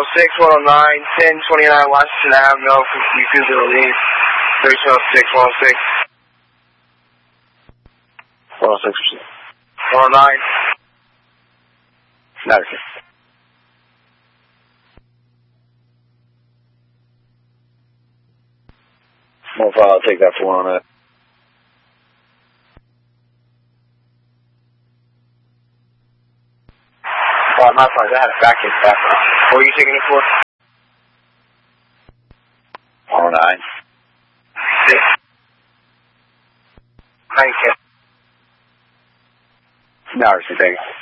6, 109, 1029 Washington Ave, no refusal to leave. 1306, 106. 106. 109. Madison. More file, I'll take that for one on that. Oh, my apologies, I had a back. What were you taking it for? 109. How you care? Madison, thank you.